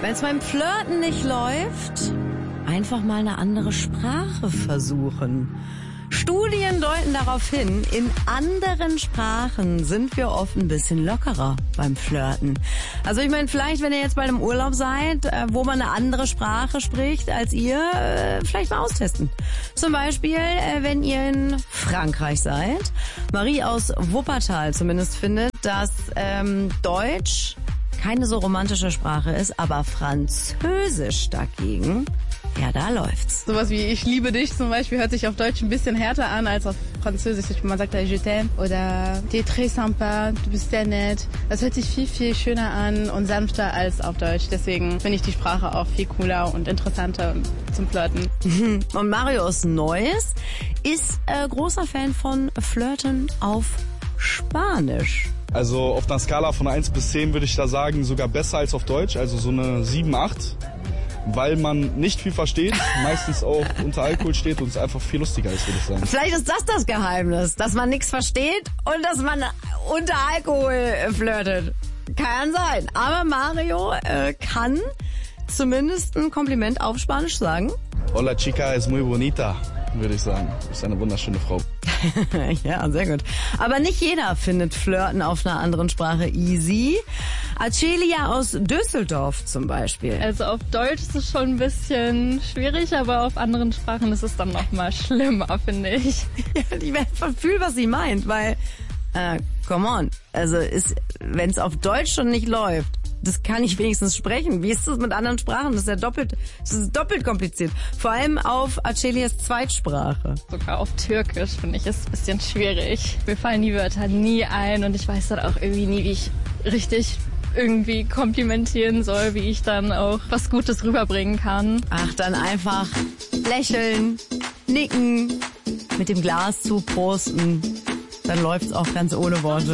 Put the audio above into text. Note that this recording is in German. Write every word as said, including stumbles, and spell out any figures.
Wenn es beim Flirten nicht läuft, einfach mal eine andere Sprache versuchen. Studien deuten darauf hin, in anderen Sprachen sind wir oft ein bisschen lockerer beim Flirten. Also ich meine, vielleicht, wenn ihr jetzt bei einem Urlaub seid, wo man eine andere Sprache spricht als ihr, vielleicht mal austesten. Zum Beispiel, wenn ihr in Frankreich seid. Marie aus Wuppertal zumindest findet, dass ähm, Deutsch keine so romantische Sprache ist, aber Französisch dagegen, ja, da läuft's. Sowas wie ich liebe dich zum Beispiel hört sich auf Deutsch ein bisschen härter an als auf Französisch. Man sagt da je t'aime oder t'es très sympa, du bist sehr nett. Das hört sich viel, viel schöner an und sanfter als auf Deutsch. Deswegen finde ich die Sprache auch viel cooler und interessanter zum Flirten. Und Marius Neues ist äh, großer Fan von Flirten auf Spanisch. Also auf einer Skala von eins bis zehn würde ich da sagen, sogar besser als auf Deutsch, also so eine sieben, acht. Weil man nicht viel versteht, meistens auch unter Alkohol steht und es einfach viel lustiger ist, würde ich sagen. Vielleicht ist das das Geheimnis, dass man nichts versteht und dass man unter Alkohol flirtet. Kann sein. Aber Mario äh, kann zumindest ein Kompliment auf Spanisch sagen. Hola chica, es muy bonita, würde ich sagen. Ist eine wunderschöne Frau. Ja, sehr gut. Aber nicht jeder findet Flirten auf einer anderen Sprache easy. Acelia aus Düsseldorf zum Beispiel. Also auf Deutsch ist es schon ein bisschen schwierig, aber auf anderen Sprachen ist es dann noch mal schlimmer, finde ich. Ja, ich fühle, was sie meint, weil, äh, come on, also wenn es auf Deutsch schon nicht läuft, das kann ich wenigstens sprechen. Wie ist das mit anderen Sprachen? Das ist ja doppelt, das ist doppelt kompliziert. Vor allem auf Acelias Zweitsprache. Sogar auf Türkisch, finde ich, ist ein bisschen schwierig. Mir fallen die Wörter nie ein und ich weiß dann auch irgendwie nie, wie ich richtig irgendwie komplimentieren soll, wie ich dann auch was Gutes rüberbringen kann. Ach, dann einfach lächeln, nicken, mit dem Glas zuprosten. Dann läuft's auch ganz ohne Worte.